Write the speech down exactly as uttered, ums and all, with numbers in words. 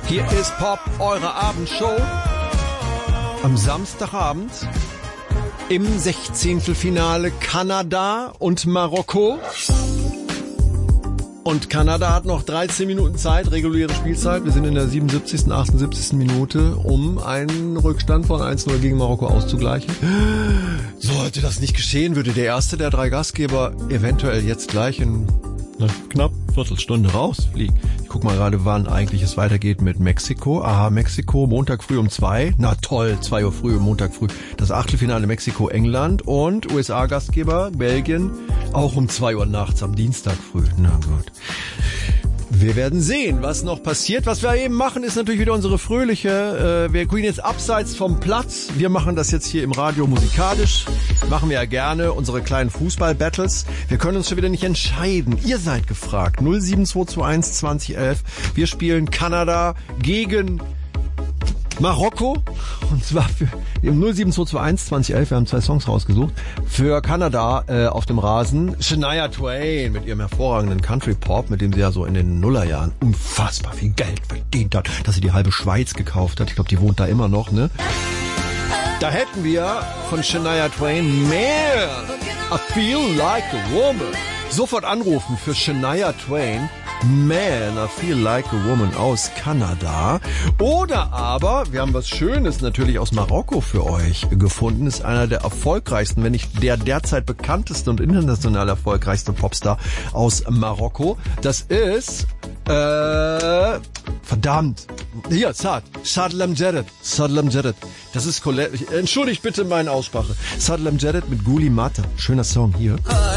Hier ist Pop, eure Abendshow. Am Samstagabend im Sechzehntelfinale Kanada und Marokko. Und Kanada hat noch dreizehn Minuten Zeit, reguläre Spielzeit. Wir sind in der siebenundsiebzigsten, achtundsiebzigsten Minute, um einen Rückstand von eins null gegen Marokko auszugleichen. Sollte das nicht geschehen, würde der erste der drei Gastgeber eventuell jetzt gleich in einer knapp Viertelstunde rausfliegen. Ich guck mal gerade, wann eigentlich es weitergeht mit Mexiko. Aha, Mexiko, Montag früh um zwei. Na toll, zwei Uhr früh, Montag früh. Das Achtelfinale Mexiko, England und U S A-Gastgeber Belgien auch um zwei Uhr nachts am Dienstag früh. Na gut. Wir werden sehen, was noch passiert. Was wir eben machen, ist natürlich wieder unsere fröhliche, äh, wir gehen jetzt abseits vom Platz. Wir machen das jetzt hier im Radio musikalisch. Machen wir ja gerne, unsere kleinen Fußball-Battles. Wir können uns schon wieder nicht entscheiden. Ihr seid gefragt. null sieben zwei zwei eins zwanzig elf. Wir spielen Kanada gegen Marokko. Und zwar für im null sieben zwei zwei eins zwanzig elf. Wir haben zwei Songs rausgesucht. Für Kanada äh, auf dem Rasen Shania Twain mit ihrem hervorragenden Country Pop, mit dem sie ja so in den Nullerjahren unfassbar viel Geld verdient hat, dass sie die halbe Schweiz gekauft hat. Ich glaube, die wohnt da immer noch, ne? Da hätten wir von Shania Twain Man, I Feel Like a Woman. Sofort anrufen für Shania Twain. Man, I Feel Like a Woman aus Kanada. Oder aber, wir haben was Schönes natürlich aus Marokko für euch gefunden. Ist einer der erfolgreichsten, wenn nicht der derzeit bekannteste und international erfolgreichste Popstar aus Marokko. Das ist, äh, verdammt. Hier, Saad. Saad Lamjad. Saad Lamjad. Das ist, entschuldigt bitte meine Aussprache. Saad Lamjad mit Guli Mata. Schöner Song hier.